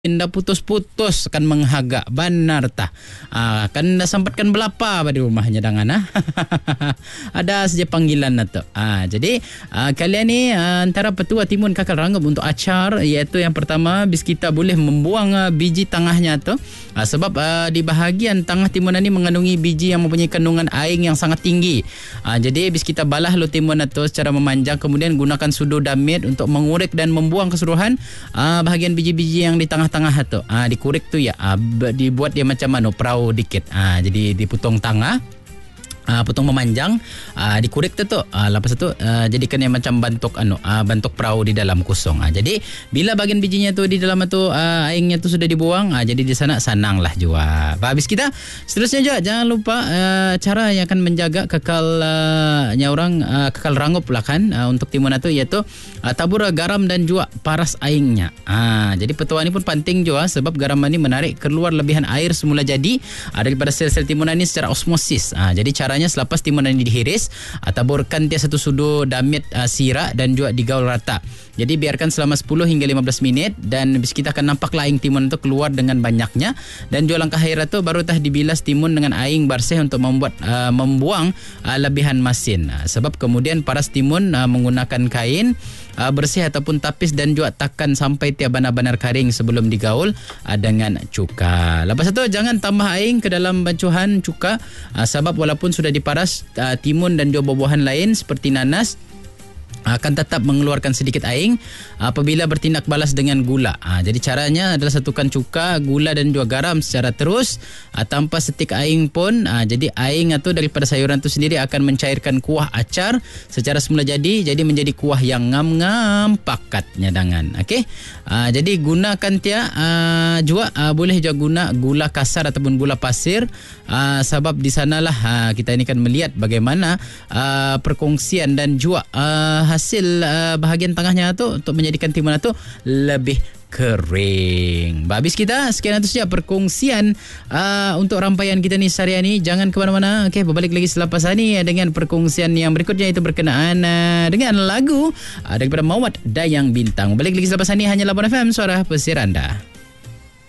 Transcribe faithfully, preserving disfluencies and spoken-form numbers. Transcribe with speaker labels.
Speaker 1: Indah putus-putus akan menghagak benar tah. Ah, kan sempatkan belapa di rumahnya dengan ah. Ada saja panggilan tu. Ah, jadi ah, kalian ni ah, antara petua timun kakal rangup untuk acar, iaitu yang pertama bis kita boleh membuang ah, biji tengahnya tu. Ah, sebab ah, di bahagian tengah timunan ni mengandungi biji yang mempunyai kandungan air yang sangat tinggi. Ah, jadi bis kita balah lo timun tu secara memanjang, kemudian gunakan sudu damit untuk mengurek dan membuang keseluruhan ah, bahagian biji-biji yang di tengah tengah tu. Ah, dikurek tu ya, ah, dibuat dia macam mana perahu dikit. Ah, jadi dipotong tengah, ah, potong memanjang, ah, dikurek tu tu. Ah, lepas tu ah, jadikan yang macam bentuk anu, ah, bentuk perahu di dalam kosong. Ah, jadi bila bagian bijinya tu di dalam tu ah, airnya tu sudah dibuang, ah, jadi di sana sananglah jua. Habis kita seterusnya juga jangan lupa ah, cara yang akan menjaga kekal ah, orang ah, kekal rangup lah kan ah, untuk timun tu, iaitu ah, tabur garam dan juga paras airnya. Ah, jadi petua ni pun penting juga sebab garam ni menarik keluar lebihan air semula jadi ah, daripada sel-sel timunan ni secara osmosis. Ah, jadi caranya selepas timunan ini dihiris, ah, taburkan dia satu sudu damit ah, sirap dan juga digaul rata. Jadi biarkan selama sepuluh hingga lima belas minit dan bis kita akan nampak laing timun itu keluar dengan banyaknya, dan juga langkah akhir itu baru tah dibilas timun dengan air bersih untuk membuat uh, membuang uh, lebihan masin. Uh, sebab kemudian paras timun uh, menggunakan kain uh, bersih ataupun tapis dan juga takkan sampai dia benar-benar kering sebelum digaul uh, dengan cuka. Lepas itu jangan tambah air ke dalam bancuhan cuka uh, sebab walaupun sudah diparas uh, timun dan juga buah-buahan lain seperti nanas akan tetap mengeluarkan sedikit air apabila bertindak balas dengan gula. Ha, jadi caranya adalah satukan cuka, gula dan juga garam secara terus ha, tanpa setik air pun. Ha, jadi air itu daripada sayuran itu sendiri akan mencairkan kuah acar secara semula jadi, jadi menjadi kuah yang ngam-ngam pakatnya dengan. Okey. Ha, jadi gunakan dia ha, juga ha, boleh juga guna gula kasar ataupun gula pasir ha, sebab di sanalah ha, kita ini kan melihat bagaimana ha, perkongsian dan juga ha, hasil uh, bahagian tengahnya tu untuk menjadikan timun tu lebih kering. Habis kita sekian itu saja perkongsian uh, untuk rampaian kita ni seharian ni. Jangan ke mana-mana. Okey, berbalik lagi selepas ini dengan perkongsian yang berikutnya, itu berkenaan uh, dengan lagu uh, daripada Mawat Dayang Bintang. Balik lagi selepas ini hanya Labuan F M, suara pesir anda.